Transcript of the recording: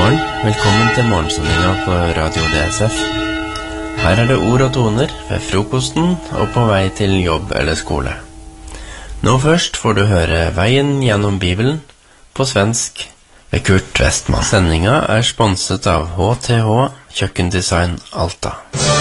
morgen, velkommen til morgensendinga på Radio DSF. Her det ord og toner ved frokosten og på vei til jobb eller skole. Nå først får du høre Veien gjennom Bibelen på svensk ved Kurt Westman. Sendinga sponset av HTH Kjøkkendesign Alta.